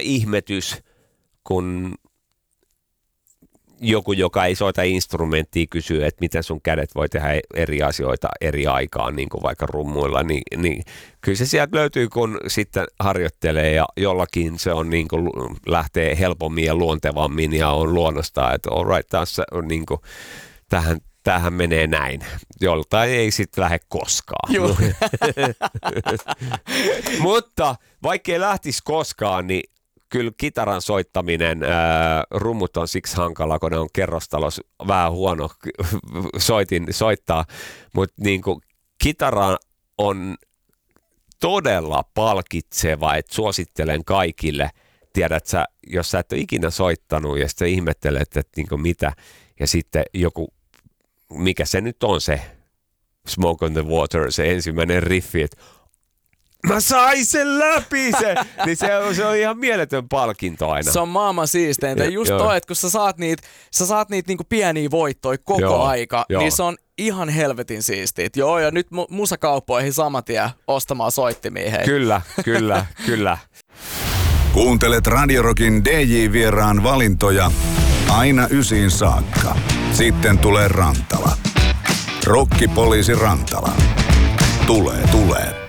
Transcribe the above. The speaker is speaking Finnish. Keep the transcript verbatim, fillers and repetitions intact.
ihmetys, kun joku, joka ei soita instrumenttia, kysyy, että miten sun kädet voi tehdä eri asioita eri aikaan, niin kuin vaikka rummuilla, niin, niin kyllä se sieltä löytyy, kun sitten harjoittelee ja jollakin se on niin kuin lähtee helpommin ja luontevammin ja on luonnostaan, että all right, tässä on niin kuin, tähän, tämähän menee näin. Joltain ei sitten lähde koskaan. Mutta vaikkei lähtisi koskaan, niin kyllä kitaran soittaminen, ää, rummut on siksi hankala, kun ne on kerrostalossa vähän huono soitin, soittaa, mutta niin kuin kitara on todella palkitseva, että suosittelen kaikille. Tiedät sä, jos sä et ole ikinä soittanut ja sitten ihmettelet, että niin kuin mitä, ja sitten joku, mikä se nyt on se Smoke on the Water, se ensimmäinen riffi, että mä sain sen läpi se, niin se on, se on ihan mieletön palkinto aina. Se on maailman siisteintä. Ja, just joo. toi, että kun sä saat niitä, sä saat niitä niinku pieniä voittoja koko joo, aika, joo. niin se on ihan helvetin siistiä. Joo, ja nyt mu- musakauppoihin saman tien ostamaan soittimia. Hei. Kyllä, kyllä, kyllä. Kuuntelet Radio Rockin D J-vieraan valintoja aina ysiin saakka. Sitten tulee Rantala. Rokkipoliisi Rantala. Tulee, tulee.